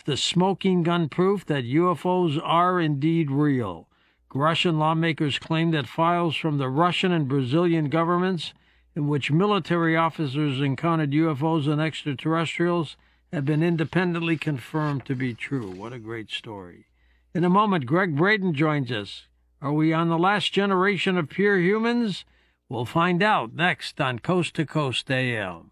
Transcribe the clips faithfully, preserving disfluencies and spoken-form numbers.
the smoking gun proof that U F Os are indeed real. Russian lawmakers claim that files from the Russian and Brazilian governments in which military officers encountered U F Os and extraterrestrials have been independently confirmed to be true. What a great story. In a moment, Greg Braden joins us. Are we on the last generation of pure humans? We'll find out next on Coast to Coast A M.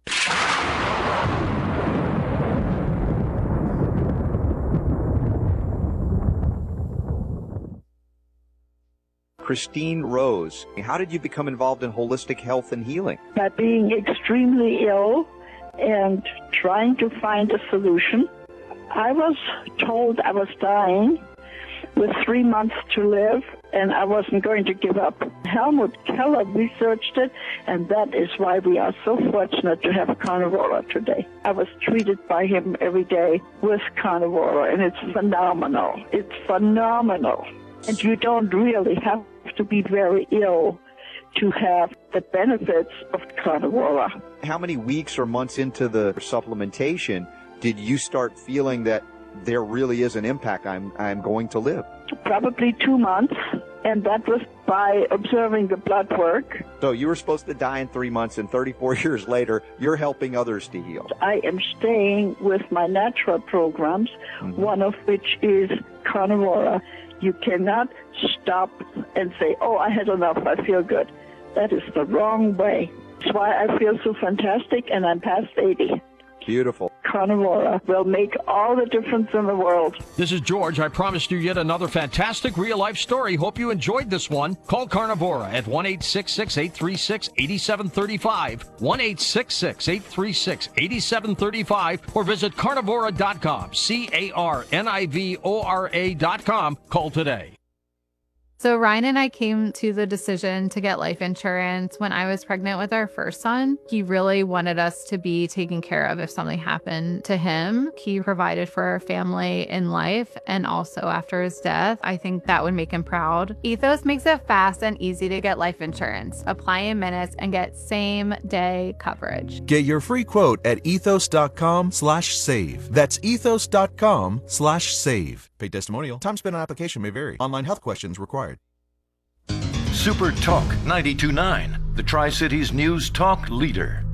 Christine Rose, how did you become involved in holistic health and healing? By being extremely ill and trying to find a solution. I was told I was dying with three months to live, and I wasn't going to give up. Helmut Keller researched it, and that is why we are so fortunate to have Carnivora today. I was treated by him every day with Carnivora, and it's phenomenal. It's phenomenal. And you don't really have to be very ill to have the benefits of Carnivora. How many weeks or months into the supplementation did you start feeling that there really is an impact? I'm I'm going to live. Probably two months, and that was by observing the blood work. So you were supposed to die in three months, and thirty-four years later, you're helping others to heal. I am staying with my natural programs, mm-hmm. one of which is Carnivora. You cannot stop and say, oh, I had enough, I feel good. That is the wrong way. That's why I feel so fantastic, and I'm past eighty. Beautiful. Carnivora will make all the difference in the world. This is George. I promised you yet another fantastic real-life story. Hope you enjoyed this one. Call Carnivora at one eight six six, eight three six, eight seven three five, one eight six six, eight three six, eight seven three five, or visit carnivora dot com, C A R N I V O R A dot com. Call today. So Ryan and I came to the decision to get life insurance when I was pregnant with our first son. He really wanted us to be taken care of if something happened to him. He provided for our family in life and also after his death. I think that would make him proud. Ethos makes it fast and easy to get life insurance. Apply in minutes and get same day coverage. Get your free quote at ethos.com slash save. That's ethos.com slash save. Paid testimonial. Time spent on application may vary. Online health questions required. Super Talk ninety-two point nine, the Tri-Cities News Talk leader.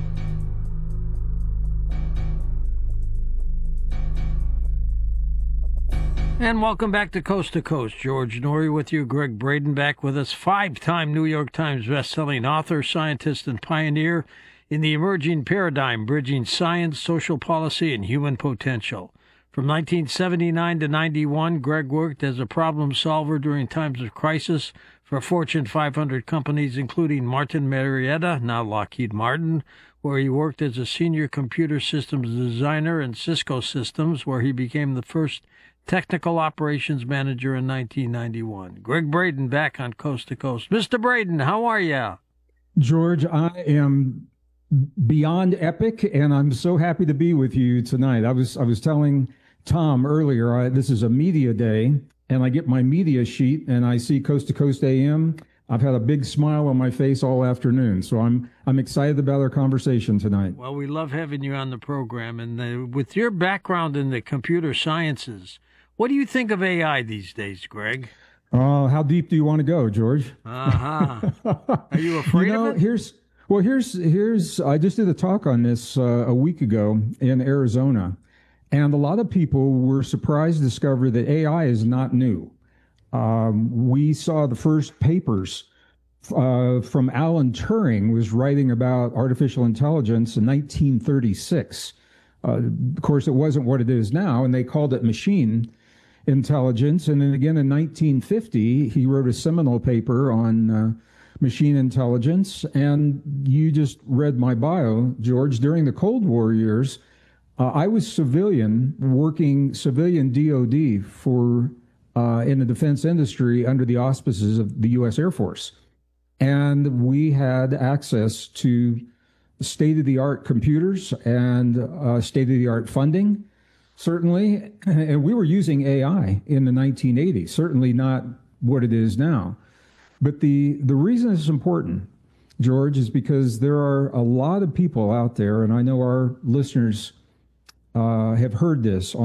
And welcome back to Coast to Coast. George Noory with you. Greg Braden back with us. Five-time New York Times bestselling author, scientist, and pioneer in the emerging paradigm, bridging science, social policy, and human potential. From nineteen seventy-nine to ninety-one, Greg worked as a problem solver during times of crisis for Fortune five hundred companies, including Martin Marietta, now Lockheed Martin, where he worked as a senior computer systems designer, and Cisco Systems, where he became the first technical operations manager in nineteen ninety-one. Greg Braden back on Coast to Coast. Mister Braden, how are you? George, I am beyond epic, and I'm so happy to be with you tonight. I was I was telling Tom earlier, I, this is a media day, and I get my media sheet, and I see Coast to Coast A M. I've had a big smile on my face all afternoon, so I'm I'm excited about our conversation tonight. Well, we love having you on the program, and uh, with your background in the computer sciences, what do you think of A I these days, Greg? Uh, how deep do you want to go, George? Uh-huh. Are you afraid you know, of it? Here's well, here's here's I just did a talk on this uh, a week ago in Arizona. And a lot of people were surprised to discover that A I is not new. Um, we saw the first papers uh, from Alan Turing was writing about artificial intelligence in nineteen thirty-six. Uh, of course, it wasn't what it is now, and they called it machine intelligence. And then again in nineteen fifty, he wrote a seminal paper on uh, machine intelligence. And you just read my bio, George. During the Cold War years, Uh, I was civilian, working civilian D O D for uh, in the defense industry under the auspices of the U S Air Force. And we had access to state-of-the-art computers and uh, state-of-the-art funding, certainly. And we were using A I in the nineteen eighties, certainly not what it is now. But the, the reason it's important, George, is because there are a lot of people out there, and I know our listeners Uh, have heard this